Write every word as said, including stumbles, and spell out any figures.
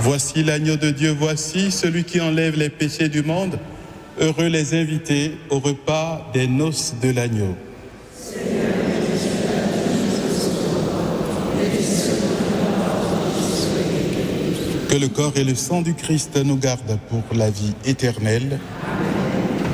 Voici l'agneau de Dieu, voici celui qui enlève les péchés du monde. Heureux les invités au repas des noces de l'agneau. Que le corps et le sang du Christ nous gardent pour la vie éternelle.